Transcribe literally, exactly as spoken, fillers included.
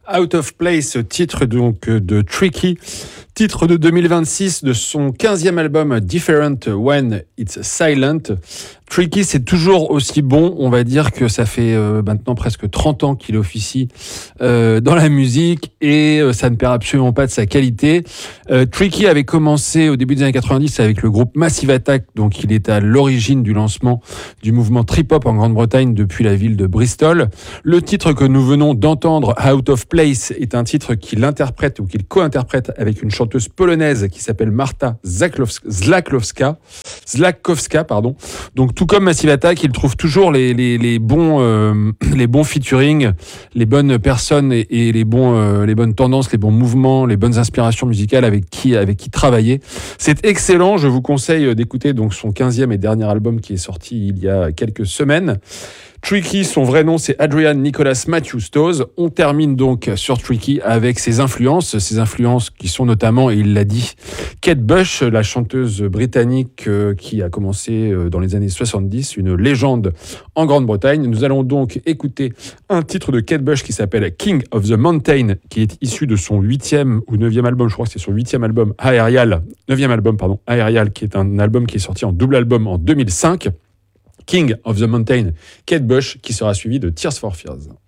Out of Place, titre donc de Tricky, titre de deux mille vingt-six de son quinzième album Different When It's Silent. Tricky, c'est toujours aussi bon. On va dire que ça fait euh, maintenant presque trente ans qu'il officie euh, dans la musique et euh, ça ne perd absolument pas de sa qualité. Euh, Tricky avait commencé au début des années quatre-vingt-dix avec le groupe Massive Attack, donc il est à l'origine du lancement du mouvement trip-hop en Grande-Bretagne depuis la ville de Bristol. Le titre que nous venons d'entendre, Out of Place, est un titre qu'il interprète ou qu'il co-interprète avec une chanteuse polonaise qui s'appelle Marta Zlakowska. Zlakowska, pardon. Donc tout comme Massive Attack, il trouve toujours les, les, les bons euh, les bons featuring, les bonnes personnes et, et les bons euh, les bonnes tendances, les bons mouvements, les bonnes inspirations musicales avec qui avec qui travailler. C'est excellent. Je vous conseille d'écouter donc son quinzième et dernier album qui est sorti il y a quelques semaines. Tricky, son vrai nom c'est Adrian Nicholas Matthew Stowes. On termine donc sur Tricky avec ses influences, ses influences qui sont notamment, et il l'a dit, Kate Bush, la chanteuse britannique euh, qui a commencé euh, dans les années soixante-dix, une légende en Grande-Bretagne. Nous allons donc écouter un titre de Kate Bush qui s'appelle King of the Mountain, qui est issu de son huitième ou neuvième album, je crois que c'est son huitième album, Aerial, neuvième album, pardon, Aerial, qui est un album qui est sorti en double album en deux mille cinq. King of the Mountain, Kate Bush, qui sera suivi de Tears for Fears.